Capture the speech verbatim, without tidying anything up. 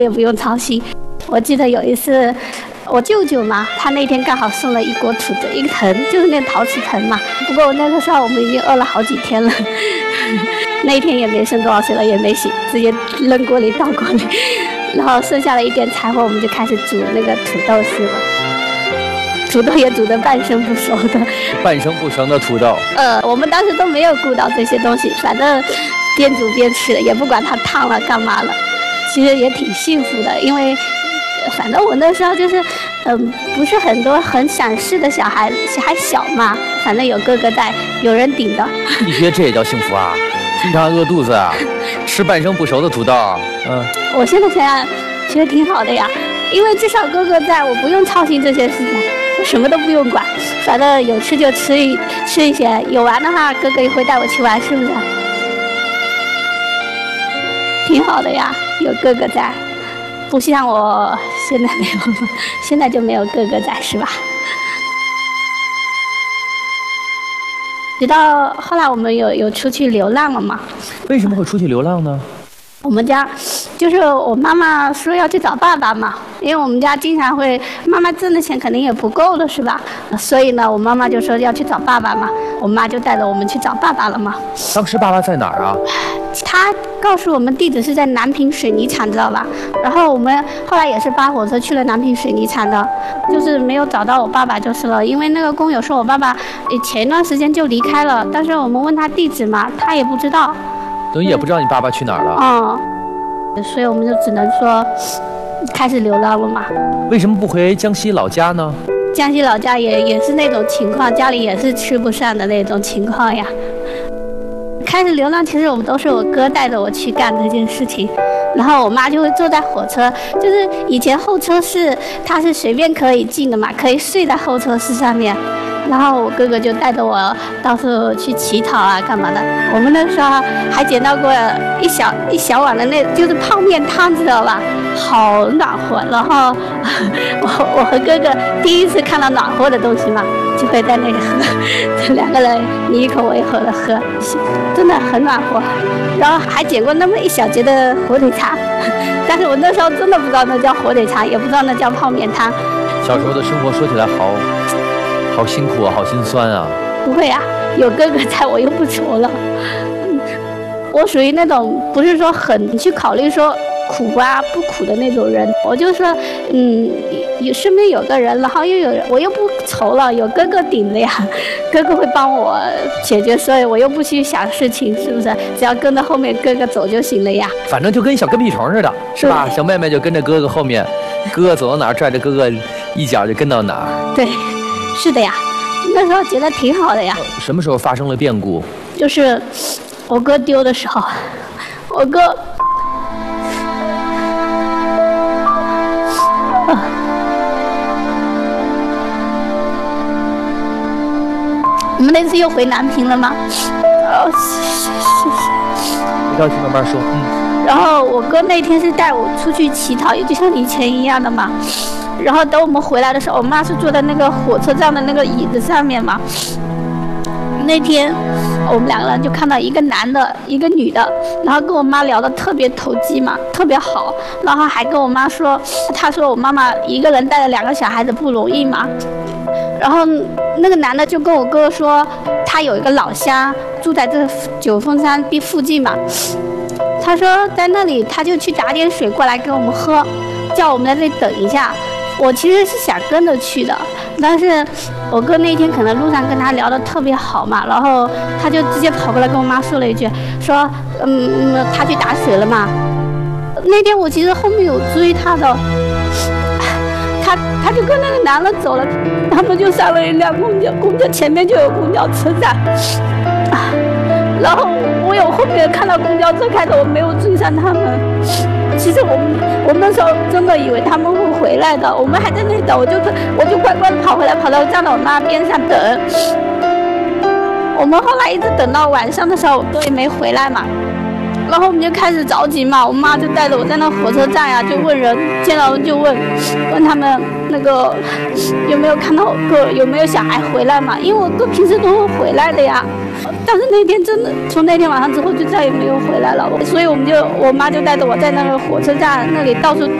也不用操心。我记得有一次，我舅舅嘛，他那天刚好送了一锅土豆，一个藤，就是那陶瓷藤嘛。不过那个时候我们已经饿了好几天了，那一天也没剩多少水了，也没洗，直接扔锅里倒锅里，然后剩下了一点柴火，我们就开始煮那个土豆丝了。土豆也煮得半生不熟的， 半生不熟的土豆。 呃，我们当时都没有顾到这些东西，反正边煮边吃的，也不管它烫了干嘛了。其实也挺幸福的，因为反正我那时候就是，嗯、呃，不是很多很想事的小孩，还小嘛，反正有哥哥在，有人顶的。 你觉得这也叫幸福啊？经常饿肚子啊，吃半生不熟的土豆，嗯。 我现在想想，觉得挺好的呀，因为至少哥哥在，我不用操心这些事情，我什么都不用管，反正有吃就吃一吃一些，有玩的话，哥哥也会带我去玩，是不是？挺好的呀，有哥哥在，不像我现在没有，现在就没有哥哥在，是吧？直到后来我们有有出去流浪了嘛？ 为什么会出去流浪呢？ 我们家就是我妈妈说要去找爸爸嘛，因为我们家经常会，妈妈挣的钱肯定也不够了，是吧？所以呢，我妈妈就说要去找爸爸嘛，我妈就带着我们去找爸爸了嘛。 当时爸爸在哪儿啊？ 他告诉我们地址是在南平水泥厂，知道吧？然后我们后来也是扒火车去了南平水泥厂的，就是没有找到我爸爸就是了，因为那个工友说我爸爸前一段时间就离开了，但是我们问他地址嘛，他也不知道。 等于也不知道你爸爸去哪儿了。 嗯，所以我们就只能说开始流浪了嘛。 为什么不回江西老家呢？ 江西老家也也是那种情况，家里也是吃不上的那种情况呀。开始流浪，其实我们都是我哥带着我去干这件事情，然后我妈就会坐在火车，就是以前候车室它是随便可以进的嘛，可以睡在候车室上面。然后我哥哥就带着我到处去乞讨啊，干嘛的。我们那时候还捡到过一小一小碗的那，就是泡面汤，知道吧？好暖和。然后我我和哥哥第一次看到暖和的东西嘛，就会在那里喝，两个人你一口我一口的喝，真的很暖和。然后还捡过那么一小节的火腿肠，但是我那时候真的不知道那叫火腿肠，也不知道那叫泡面汤。 小时候的生活说起来好。好辛苦啊，好心酸啊！ 不会啊，有哥哥在我又不愁了。我属于那种不是说很去考虑说苦啊不苦的那种人，我就说，嗯，有身边有个人，然后又有人，我又不愁了，有哥哥顶着呀，哥哥会帮我解决，所以我又不去想事情，是不是？只要跟着后面哥哥走就行了呀。 反正就跟小跟屁虫似的，是吧？小妹妹就跟着哥哥后面，哥哥走到哪儿，拽着哥哥一脚就跟到哪儿。 对。是的呀，那时候觉得挺好的呀。 什么时候发生了变故？ 就是我哥丢的时候，我哥，啊、我们那次又回南平了吗？哦， 不着急，慢慢说。嗯。 然后我哥那天是带我出去乞讨，也就像以前一样的嘛。然后等我们回来的时候，我妈是坐在那个火车站的那个椅子上面嘛。那天我们两个人就看到一个男的，一个女的，然后跟我妈聊得特别投机嘛，特别好。然后还跟我妈说，她说我妈妈一个人带着两个小孩子不容易嘛。然后那个男的就跟我哥哥说，他有一个老乡住在这九峰山附近嘛。他说在那里，他就去打点水过来给我们喝，叫我们在这里等一下。我其实是想跟着去的，但是我哥那天可能路上跟他聊得特别好嘛，然后他就直接跑过来跟我妈说了一句，说嗯他去打水了嘛。那天我其实后面有追他的，他他就跟那个男的走了，他们就上了一辆公交，公交前面就有公交车站，然后我有后面看到公交车开走，我没有追上他们。其实我们我们那时候真的以为他们会回来的，我们还在那里等，我就我就乖乖的跑回来，跑到站到我妈边上等。我们后来一直等到晚上的时候，我哥也没回来嘛。 然后我们就开始着急嘛，我妈就带着我在那火车站呀、啊，就问人，见到就问，问他们那个有没有看到我哥，有没有小孩回来嘛？因为我哥平时都会回来的呀。但是那天真的，从那天晚上之后就再也没有回来了，所以我们就我妈就带着我在那个火车站那里到处